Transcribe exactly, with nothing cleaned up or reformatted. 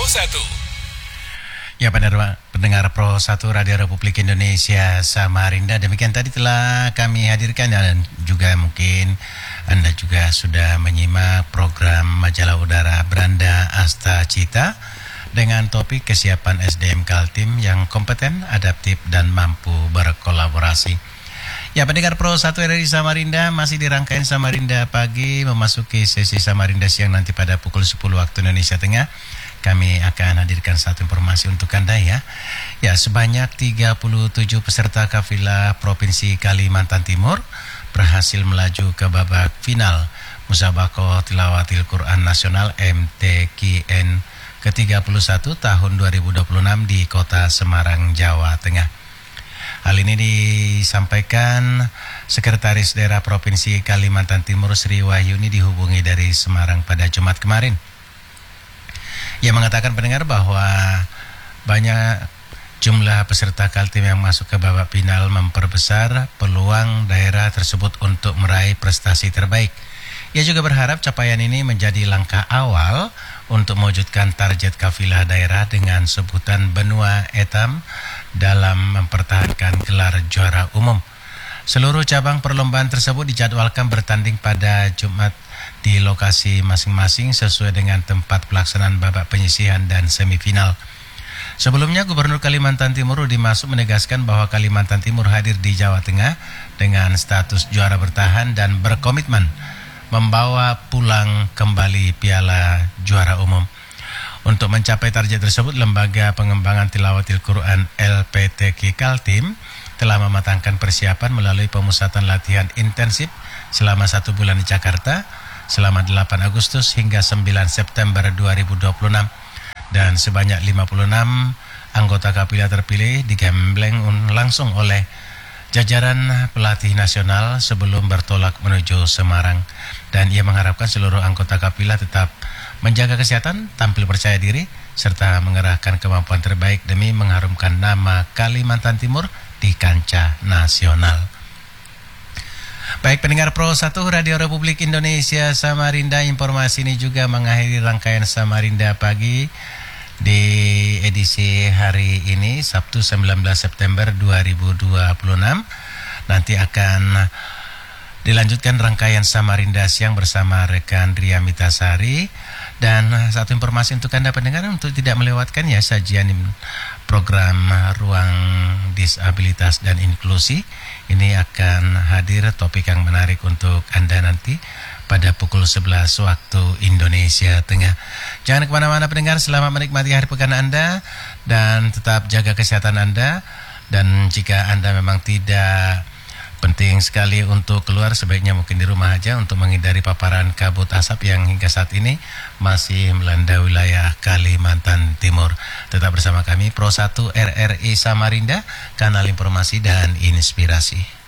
satu. Ya, pendengar, pendengar Pro satu Radio Republik Indonesia Samarinda, demikian tadi telah kami hadirkan, dan juga mungkin Anda juga sudah menyimak program Majalah Udara Branda Asta Cita dengan topik kesiapan S D M Kaltim yang kompeten, adaptif, dan mampu berkolaborasi. Ya, pendengar Pro satu R R I Samarinda, masih di rangkaian Samarinda Pagi memasuki sesi Samarinda Siang nanti pada pukul sepuluh waktu Indonesia Tengah. Kami akan hadirkan satu informasi untuk Anda ya. Ya, sebanyak tiga puluh tujuh peserta kafilah Provinsi Kalimantan Timur berhasil melaju ke babak final Musabaqah Tilawatil Quran Nasional M T Q N ke tiga puluh satu tahun dua ribu dua puluh enam di Kota Semarang, Jawa Tengah. Hal ini disampaikan Sekretaris Daerah Provinsi Kalimantan Timur Sri Wahyuni dihubungi dari Semarang pada Jumat kemarin. Ia mengatakan pendengar bahwa banyak jumlah peserta Kaltim yang masuk ke babak final memperbesar peluang daerah tersebut untuk meraih prestasi terbaik. Ia juga berharap capaian ini menjadi langkah awal untuk mewujudkan target kafilah daerah dengan sebutan benua etam dalam mempertahankan gelar juara umum. Seluruh cabang perlombaan tersebut dijadwalkan bertanding pada Jumat di lokasi masing-masing sesuai dengan tempat pelaksanaan babak penyisihan dan semifinal. Sebelumnya, Gubernur Kalimantan Timur Rudi Masuk menegaskan bahwa Kalimantan Timur hadir di Jawa Tengah dengan status juara bertahan dan berkomitmen membawa pulang kembali piala juara umum. Untuk mencapai target tersebut, Lembaga Pengembangan Tilawatil Quran L P T Q Kaltim telah mematangkan persiapan melalui pemusatan latihan intensif selama satu bulan di Jakarta, selama delapan Agustus hingga sembilan September dua ribu dua puluh enam, dan sebanyak lima puluh enam anggota kafilah terpilih digembleng langsung oleh jajaran pelatih nasional sebelum bertolak menuju Semarang. Dan ia mengharapkan seluruh anggota kafilah tetap menjaga kesehatan, tampil percaya diri, serta mengerahkan kemampuan terbaik demi mengharumkan nama Kalimantan Timur di kancah nasional. Baik, pendengar Pro satu Radio Republik Indonesia Samarinda, informasi ini juga mengakhiri rangkaian Samarinda Pagi di edisi hari ini, Sabtu sembilan belas September dua ribu dua puluh enam. Nanti akan dilanjutkan rangkaian Samarinda Siang bersama rekan Ria Mitasari. Dan satu informasi untuk Anda pendengar, untuk tidak melewatkan ya sajian program Ruang Disabilitas dan Inklusi, ini akan hadir topik yang menarik untuk Anda nanti pada pukul sebelas waktu Indonesia Tengah. Jangan kemana-mana pendengar, selamat menikmati hari pekan Anda dan tetap jaga kesehatan Anda. Dan jika Anda memang tidak penting sekali untuk keluar, sebaiknya mungkin di rumah aja untuk menghindari paparan kabut asap yang hingga saat ini masih melanda wilayah Kalimantan Timur. Tetap bersama kami Pro satu R R I Samarinda, kanal informasi dan inspirasi.